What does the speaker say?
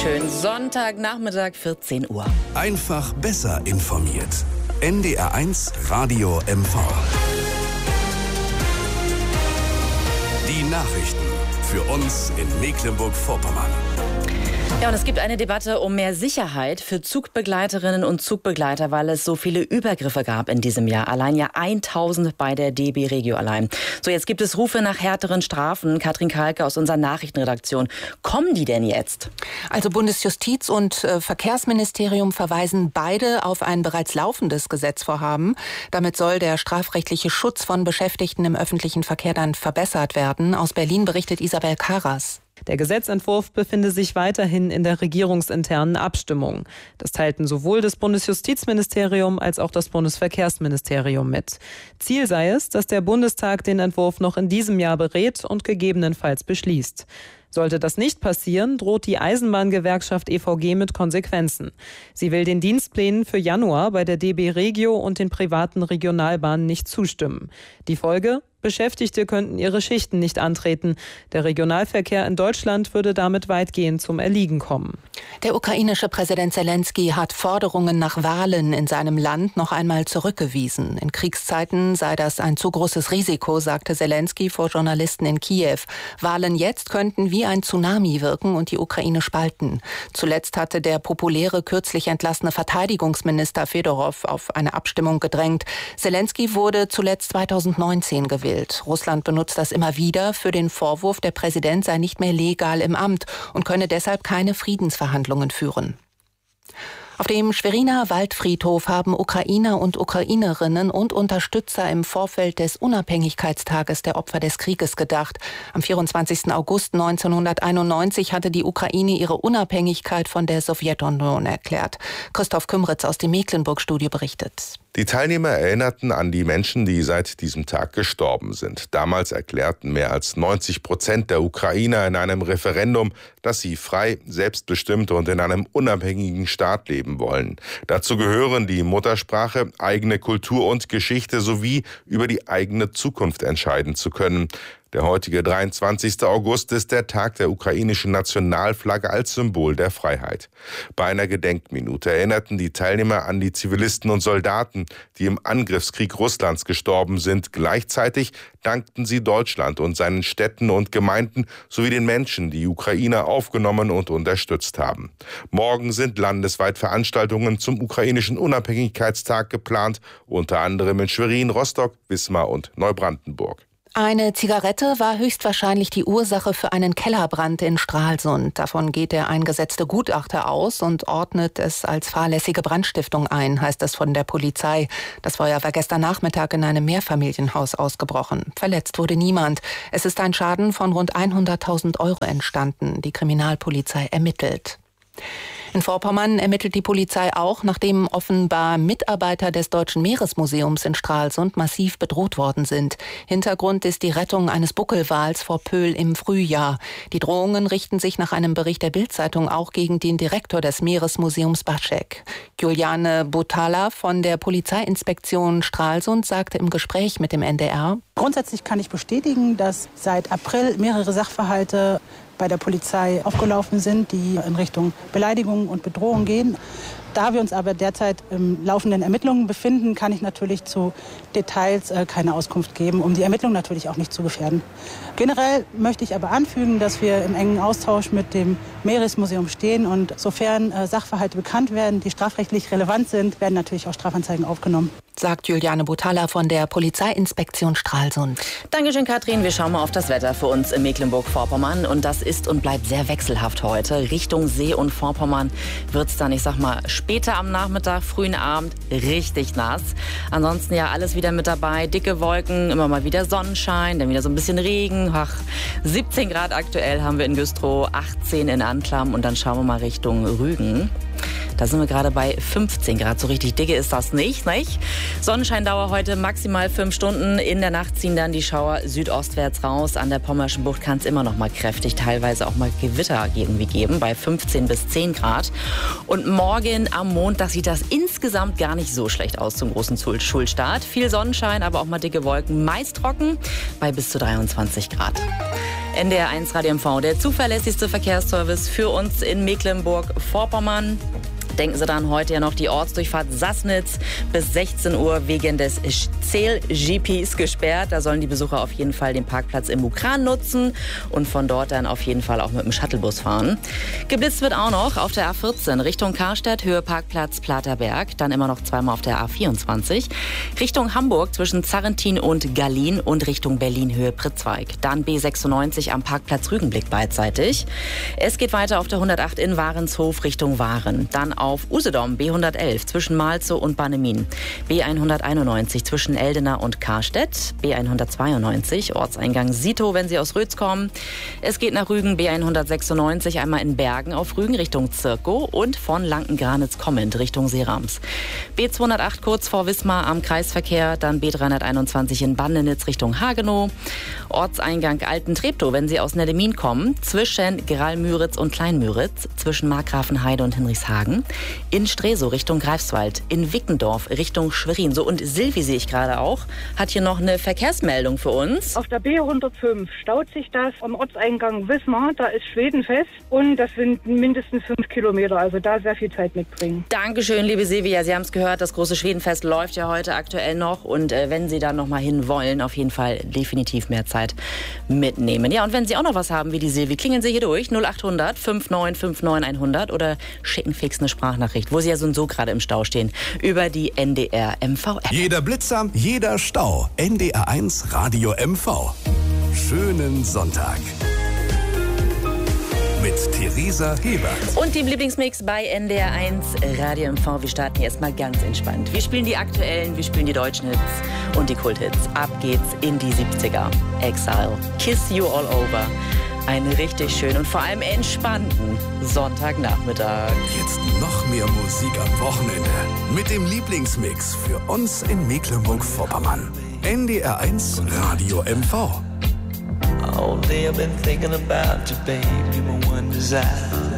schönen Sonntagnachmittag, 14 Uhr. Einfach besser informiert. NDR1 Radio MV. Die Nachrichten für uns in Mecklenburg-Vorpommern. Ja, und es gibt eine Debatte um mehr Sicherheit für Zugbegleiterinnen und Zugbegleiter, weil es so viele Übergriffe gab in diesem Jahr. Allein ja 1000 bei der DB Regio allein. So, jetzt gibt es Rufe nach härteren Strafen. Katrin Kalke aus unserer Nachrichtenredaktion. Kommen die denn jetzt? Also Bundesjustiz und Verkehrsministerium verweisen beide auf ein bereits laufendes Gesetzvorhaben. Damit soll der strafrechtliche Schutz von Beschäftigten im öffentlichen Verkehr dann verbessert werden. Aus Berlin berichtet Isabel Karas. Der Gesetzentwurf befinde sich weiterhin in der regierungsinternen Abstimmung. Das teilten sowohl das Bundesjustizministerium als auch das Bundesverkehrsministerium mit. Ziel sei es, dass der Bundestag den Entwurf noch in diesem Jahr berät und gegebenenfalls beschließt. Sollte das nicht passieren, droht die Eisenbahngewerkschaft EVG mit Konsequenzen. Sie will den Dienstplänen für Januar bei der DB Regio und den privaten Regionalbahnen nicht zustimmen. Die Folge? Beschäftigte könnten ihre Schichten nicht antreten. Der Regionalverkehr in Deutschland würde damit weitgehend zum Erliegen kommen. Der ukrainische Präsident Zelensky hat Forderungen nach Wahlen in seinem Land noch einmal zurückgewiesen. In Kriegszeiten sei das ein zu großes Risiko, sagte Zelensky vor Journalisten in Kiew. Wahlen jetzt könnten wie ein Tsunami wirken und die Ukraine spalten. Zuletzt hatte der populäre, kürzlich entlassene Verteidigungsminister Fedorow auf eine Abstimmung gedrängt. Zelensky wurde zuletzt 2019 gewählt. Russland benutzt das immer wieder für den Vorwurf, der Präsident sei nicht mehr legal im Amt und könne deshalb keine Friedensverhandlungen führen. Auf dem Schweriner Waldfriedhof haben Ukrainer und Ukrainerinnen und Unterstützer im Vorfeld des Unabhängigkeitstages der Opfer des Krieges gedacht. Am 24. August 1991 hatte die Ukraine ihre Unabhängigkeit von der Sowjetunion erklärt. Christoph Kümritz aus dem Mecklenburg-Studio berichtet. Die Teilnehmer erinnerten an die Menschen, die seit diesem Tag gestorben sind. Damals erklärten mehr als 90% der Ukrainer in einem Referendum, dass sie frei, selbstbestimmt und in einem unabhängigen Staat leben wollen. Dazu gehören die Muttersprache, eigene Kultur und Geschichte sowie über die eigene Zukunft entscheiden zu können. Der heutige 23. August ist der Tag der ukrainischen Nationalflagge als Symbol der Freiheit. Bei einer Gedenkminute erinnerten die Teilnehmer an die Zivilisten und Soldaten, die im Angriffskrieg Russlands gestorben sind. Gleichzeitig dankten sie Deutschland und seinen Städten und Gemeinden sowie den Menschen, die Ukrainer aufgenommen und unterstützt haben. Morgen sind landesweit Veranstaltungen zum ukrainischen Unabhängigkeitstag geplant, unter anderem in Schwerin, Rostock, Wismar und Neubrandenburg. Eine Zigarette war höchstwahrscheinlich die Ursache für einen Kellerbrand in Stralsund. Davon geht der eingesetzte Gutachter aus und ordnet es als fahrlässige Brandstiftung ein, heißt es von der Polizei. Das Feuer war gestern Nachmittag in einem Mehrfamilienhaus ausgebrochen. Verletzt wurde niemand. Es ist ein Schaden von rund 100.000 € entstanden. Die Kriminalpolizei ermittelt. In Vorpommern ermittelt die Polizei auch, nachdem offenbar Mitarbeiter des Deutschen Meeresmuseums in Stralsund massiv bedroht worden sind. Hintergrund ist die Rettung eines Buckelwals vor Pöhl im Frühjahr. Die Drohungen richten sich nach einem Bericht der Bild-Zeitung auch gegen den Direktor des Meeresmuseums Baschek. Juliane Botala von der Polizeiinspektion Stralsund sagte im Gespräch mit dem NDR: Grundsätzlich kann ich bestätigen, dass seit April mehrere Sachverhalte bei der Polizei aufgelaufen sind, die in Richtung Beleidigung und Bedrohung gehen. Da wir uns aber derzeit im laufenden Ermittlungen befinden, kann ich natürlich zu Details keine Auskunft geben, um die Ermittlungen natürlich auch nicht zu gefährden. Generell möchte ich aber anfügen, dass wir im engen Austausch mit dem Meeresmuseum stehen und sofern Sachverhalte bekannt werden, die strafrechtlich relevant sind, werden natürlich auch Strafanzeigen aufgenommen. Sagt Juliane Botala von der Polizeiinspektion Stralsund. Dankeschön, Katrin. Wir schauen mal auf das Wetter für uns in Mecklenburg-Vorpommern. Und das ist und bleibt sehr wechselhaft heute. Richtung See und Vorpommern wird es dann, ich sag mal, später am Nachmittag, frühen Abend richtig nass. Ansonsten ja alles wieder mit dabei. Dicke Wolken, immer mal wieder Sonnenschein, dann wieder so ein bisschen Regen. 17 Grad aktuell haben wir in Güstrow, 18 in Anklam und dann schauen wir mal Richtung Rügen. Da sind wir gerade bei 15 Grad. So richtig dicke ist das nicht? Sonnenscheindauer heute maximal 5 Stunden. In der Nacht ziehen dann die Schauer südostwärts raus. An der Pommerschen Bucht kann es immer noch mal kräftig, teilweise auch mal Gewitter irgendwie geben, bei 15 bis 10 Grad. Und morgen am Montag sieht das insgesamt gar nicht so schlecht aus zum großen Schulstart. Viel Sonnenschein, aber auch mal dicke Wolken, meist trocken, bei bis zu 23 Grad. NDR1 Radio MV, der zuverlässigste Verkehrsservice für uns in Mecklenburg-Vorpommern. Denken Sie dann heute ja noch die Ortsdurchfahrt Sassnitz bis 16 Uhr wegen des Zähl-GPs gesperrt. Da sollen die Besucher auf jeden Fall den Parkplatz im Mukran nutzen und von dort dann auf jeden Fall auch mit dem Shuttlebus fahren. Geblitzt wird auch noch auf der A14 Richtung Karstadt, Höhe Parkplatz Platerberg. Dann immer noch zweimal auf der A24 Richtung Hamburg zwischen Zarrentin und Gallien und Richtung Berlin, Höhe Pritzweig. Dann B96 am Parkplatz Rügenblick beidseitig. Es geht weiter auf der 108 in Warenshof Richtung Waren. Dann auf Usedom B111 zwischen Malzow und Bannemin, B191 zwischen Eldena und Karstedt, B192 Ortseingang Sito, wenn Sie aus Rötz kommen. Es geht nach Rügen, B196 einmal in Bergen auf Rügen Richtung Zirkow und von Lankengranitz kommend Richtung Seerams. B208 kurz vor Wismar am Kreisverkehr, dann B321 in Bandenitz Richtung Hagenow, Ortseingang Alten-Treptow, wenn Sie aus Neddemin kommen, zwischen Gralmüritz und Kleinmüritz, zwischen Markgrafenheide und Hinrichshagen, in Stresow Richtung Greifswald, in Wickendorf Richtung Schwerin. So, und Silvi sehe ich gerade auch, hat hier noch eine Verkehrsmeldung für uns. Auf der B105 staut sich das am Ortseingang Wismar, da ist Schwedenfest und das sind mindestens 5 Kilometer, also da sehr viel Zeit mitbringen. Dankeschön, liebe Silvia, Sie haben es gehört, das große Schwedenfest läuft ja heute aktuell noch und wenn Sie da noch mal hin wollen, auf jeden Fall definitiv mehr Zeit mitnehmen. Ja, und wenn Sie auch noch was haben wie die Silvi, klingeln Sie hier durch 0800 5959 100 oder schicken fix eine Sprachnachricht, wo Sie ja so und so gerade im Stau stehen, über die NDR MV-App. Jeder Blitzer, jeder Stau. NDR1 Radio MV. Schönen Sonntag. Mit Theresa Hebert. Und dem Lieblingsmix bei NDR1 Radio MV. Wir starten hier erstmal ganz entspannt. Wir spielen die aktuellen, wir spielen die deutschen Hits und die Kulthits. Ab geht's in die 70er. Exile, Kiss You All Over. Einen richtig schönen und vor allem entspannten Sonntagnachmittag. Jetzt noch mehr Musik am Wochenende. Mit dem Lieblingsmix für uns in Mecklenburg-Vorpommern. NDR1 Radio MV. All day I've been thinking about you, babe. You're my one desire.